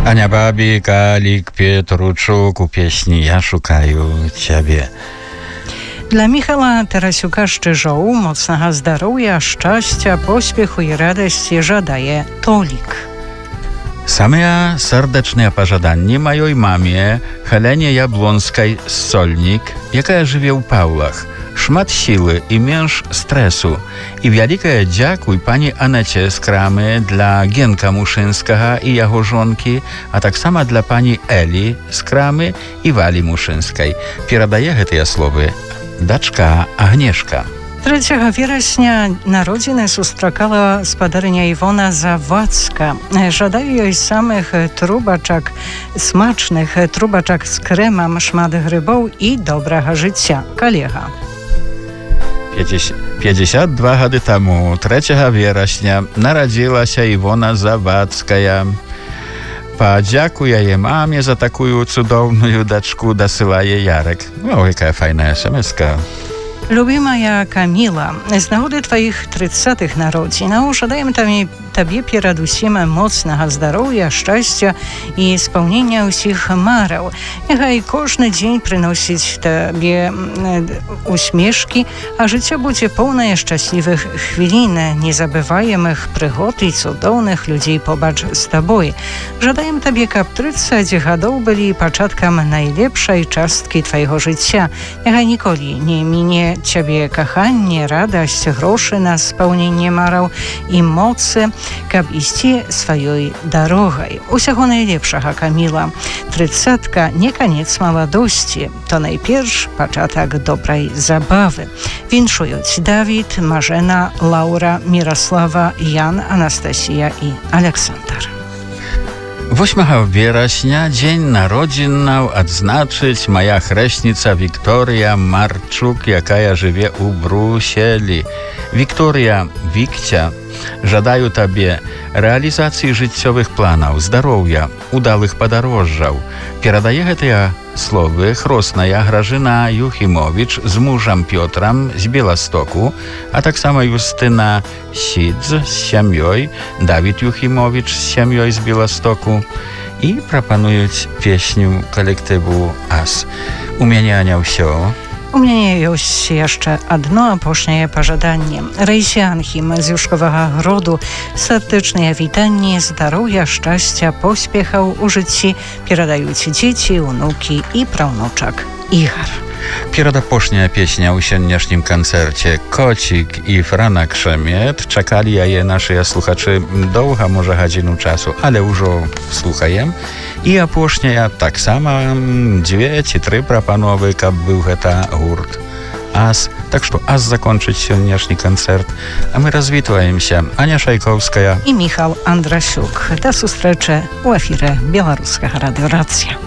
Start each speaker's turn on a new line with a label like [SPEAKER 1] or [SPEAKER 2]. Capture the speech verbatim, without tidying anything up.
[SPEAKER 1] Ania Babik, Alik, Pietruczuk u pieśni Ja szukaju Ciebie.
[SPEAKER 2] Dla Michała Tarasiuka Szczyżołu mocnego zdrowia, szczęścia, pośpiechu i radości żadaje Tolik.
[SPEAKER 1] Same serdeczne pożadanie mojej mamie Helenie Jabłonskiej z Solnik, jaka żyje u Pawłach. Szmat siły i męż stresu. I wielkie dziękuj pani Anecie z Kramy dla Gienka Muszyńskiego i jego żonki, a tak samo dla pani Eli z Kramy i Wali Muszyńskiej. Pieradaje te słowy daczka Agnieszka.
[SPEAKER 2] trzeciego września narodziny sustrzekała spadarynia Iwona Zawadzka. Żadają jej samych trubaczak smacznych, trubaczak z kremem, szmat grybą i dobrego życia. Kolega.
[SPEAKER 1] pięćdziesiąt dwa lata temu, trzeciego września, narodziła się Iwona Zawadzka. Podziękuję jej mamie za taką cudowną daczku, dosyła jej Jarek. O, jaka fajna es em eska.
[SPEAKER 2] Любимая Камила, з нагоди твоїх тридцятих народзин жадаємо тобі, тобі передусім моцного здоров'я, щастя і сповнення усіх марів. Нехай кожен день приносить тобі усмішки, а життя буде повне щасливих хвилин, незабываемых пригод і цудовних людей побач з тобою. Жадаємо тобі, щоб тридцять годов були початком найлепшої частки твоєго життя. Нехай ніколи не minie Ciebie kochanie, radość, groszy na spełnienie marał i mocy, kab iść swojej drogą. Усього najlepszego, Kamila. Trzydzietka nie koniec młodości, to najpierw początek dobrej zabawy. Winszują Ci Dawid, Marzena, Laura, Mirosława, Jan, Anastasia i Aleksander.
[SPEAKER 1] ósmego września dzień narodzin odznaczyć moja chreśnica Wiktoria Marczuk, jaka żyje u Brusieli. Wiktoria, Wikcia, żadaję Tobie realizacji życiowych planów, zdrowia, udałych podróżów. Передає te słowy chrostna Grażyna Juchimowicz z mężem Piotrem z Białegostoku, a tak samo Justyna Sidz z siemią, Dawid Juchimowicz z siemią z Białegostoku i proponują pieśnię kolektywu As. Umienia Ania wsio.
[SPEAKER 2] U mnie jest jeszcze jedno pośrednie pożadanie. Rejsianchim z Juszkowego Grodu serdeczne witanie, zdrowia, szczęścia, pośpiechał u życi pieradają Ci dzieci, unuki i prawnuczak Ichar.
[SPEAKER 1] Pierada pośnia pieśnia u siedmiodniowym koncercie Kocik i Frana Krzemiet. Czekali je nasi słuchacze długo, może godzinu czasu, ale już słuchajem. I a pośnia tak samo dwie czy trzy proponowy, jak był ta hurt As. Tak że As zakończyć siedmiodniowy koncert, a my rozwitujemy się. Ania Szajkowska
[SPEAKER 2] i Michał Andrasiuk. Do usłyszenia w efirze Białoruskiego Radio Racja.